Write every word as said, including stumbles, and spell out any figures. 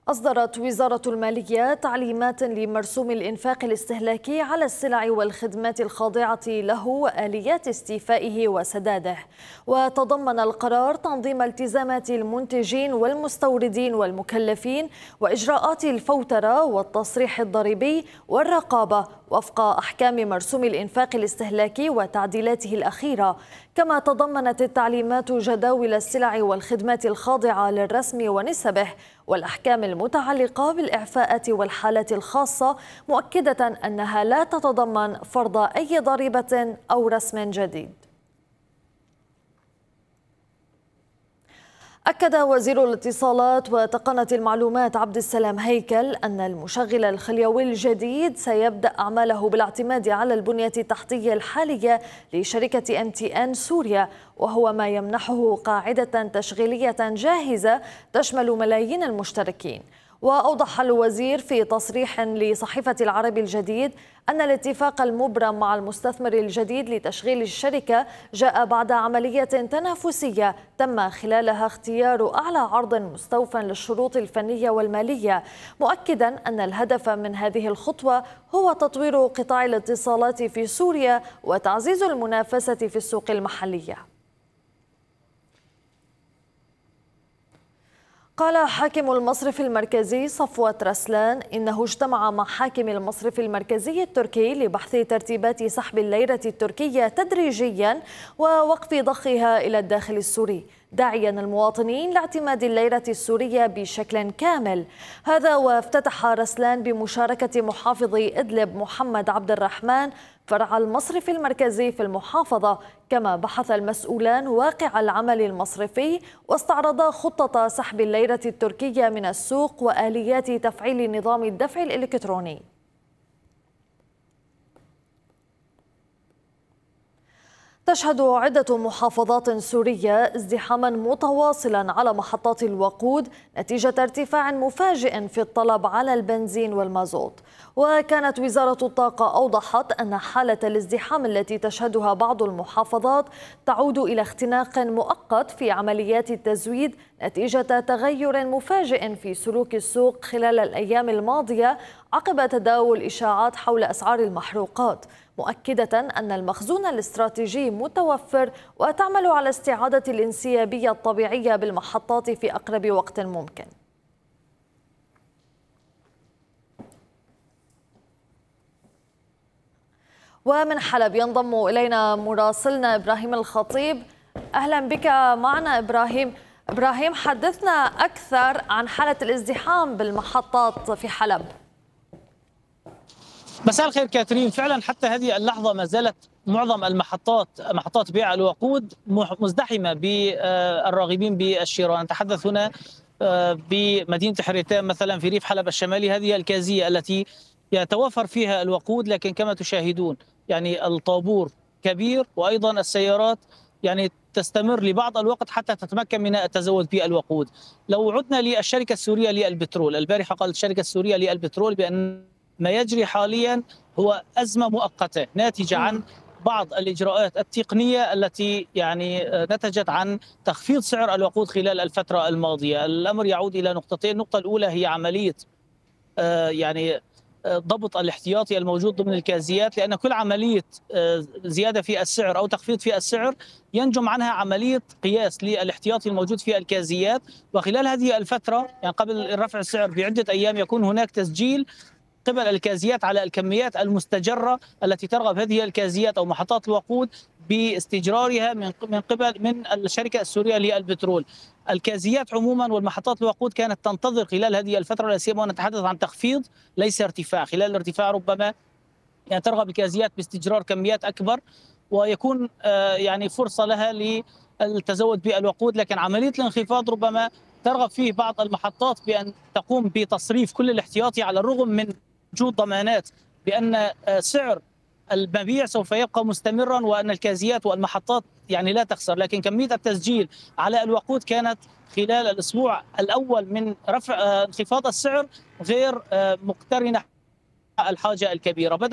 أصدرت وزارة المالية تعليمات لمرسوم الإنفاق الاستهلاكي على السلع والخدمات الخاضعة له وآليات استيفائه وسداده، وتضمن القرار تنظيم التزامات المنتجين والمستوردين والمكلفين وإجراءات الفوترة والتصريح الضريبي والرقابة وفق أحكام مرسوم الإنفاق الاستهلاكي وتعديلاته الأخيرة. كما تضمنت التعليمات جداول السلع والخدمات الخاضعة للرسم ونسبه والأحكام المتعلقة بالإعفاءات والحالات الخاصة، مؤكدة أنها لا تتضمن فرض أي ضريبة أو رسم جديد. أكد وزير الاتصالات وتقنية المعلومات عبد السلام هيكل أن المشغل الخليوي الجديد سيبدأ أعماله بالاعتماد على البنية التحتية الحالية لشركة إم تي إن سوريا، وهو ما يمنحه قاعدة تشغيلية جاهزة تشمل ملايين المشتركين. وأوضح الوزير في تصريح لصحيفة العربي الجديد أن الاتفاق المبرم مع المستثمر الجديد لتشغيل الشركة جاء بعد عملية تنافسية تم خلالها اختيار أعلى عرض مستوفى للشروط الفنية والمالية، مؤكدا أن الهدف من هذه الخطوة هو تطوير قطاع الاتصالات في سوريا وتعزيز المنافسة في السوق المحلية. قال حاكم المصرف المركزي صفوة رسلان إنه اجتمع مع حاكم المصرف المركزي التركي لبحث ترتيبات سحب الليرة التركية تدريجيا ووقف ضخها إلى الداخل السوري، داعيا المواطنين لاعتماد الليرة السورية بشكل كامل. هذا وافتتح رسلان بمشاركة محافظ إدلب محمد عبد الرحمن فرع المصرف المركزي في المحافظة، كما بحث المسؤولان واقع العمل المصرفي واستعرضا خطة سحب الليرة التركية من السوق وآليات تفعيل نظام الدفع الإلكتروني. تشهد عدة محافظات سورية ازدحاما متواصلا على محطات الوقود نتيجة ارتفاع مفاجئ في الطلب على البنزين والمازوت. وكانت وزارة الطاقة أوضحت أن حالة الازدحام التي تشهدها بعض المحافظات تعود إلى اختناق مؤقت في عمليات التزويد نتيجة تغير مفاجئ في سلوك السوق خلال الأيام الماضية عقب تداول إشاعات حول أسعار المحروقات، مؤكدة أن المخزون الاستراتيجي متوفر وتعمل على استعادة الانسيابية الطبيعية بالمحطات في أقرب وقت ممكن. ومن حلب ينضم إلينا مراسلنا إبراهيم الخطيب. أهلا بك معنا إبراهيم. إبراهيم، حدثنا أكثر عن حالة الازدحام بالمحطات في حلب. مساء الخير كاترين، فعلا حتى هذه اللحظة ما زالت معظم المحطات محطات بيع الوقود مزدحمة بالراغبين بالشراء. نتحدث هنا بمدينة حريتان مثلا في ريف حلب الشمالي، هذه الكازية التي يتوفر فيها الوقود، لكن كما تشاهدون يعني الطابور كبير، وأيضا السيارات يعني تستمر لبعض الوقت حتى تتمكن من التزود بالوقود. لو عدنا للشركة السورية للبترول، البارحة قالت الشركة السورية للبترول بأن ما يجري حاليا هو أزمة مؤقتة ناتجة عن بعض الإجراءات التقنية التي يعني نتجت عن تخفيض سعر الوقود خلال الفترة الماضية. الأمر يعود إلى نقطتين، النقطة الأولى هي عملية يعني ضبط الاحتياطي الموجود ضمن الكازيات، لأن كل عملية زيادة في السعر أو تخفيض في السعر ينجم عنها عملية قياس للاحتياطي الموجود في الكازيات. وخلال هذه الفترة يعني قبل رفع السعر بعدة أيام يكون هناك تسجيل قبل الكازيات على الكميات المستجرة التي ترغب هذه الكازيات أو محطات الوقود باستجرارها من من قبل من الشركة السورية للبترول. الكازيات عموما والمحطات الوقود كانت تنتظر خلال هذه الفترة، لا سيما ونتحدث عن تخفيض ليس ارتفاع. خلال الارتفاع ربما يعني ترغب الكازيات باستجرار كميات أكبر ويكون يعني فرصة لها للتزود بالوقود، لكن عملية الانخفاض ربما ترغب فيه بعض المحطات بأن تقوم بتصريف كل الاحتياطي، على الرغم من وجود ضمانات بأن سعر المبيع سوف يبقى مستمرا وأن الكازيات والمحطات يعني لا تخسر. لكن كمية التسجيل على الوقود كانت خلال الأسبوع الأول من رفع انخفاض السعر غير مقترنة الحاجة الكبيرة.